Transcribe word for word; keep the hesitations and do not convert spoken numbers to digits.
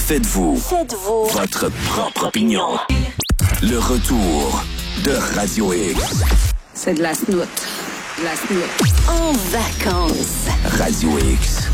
Faites-vous. Faites-vous. Votre propre opinion. Le retour de Radio X. C'est de la snoute. De la snoute. En vacances. Radio X.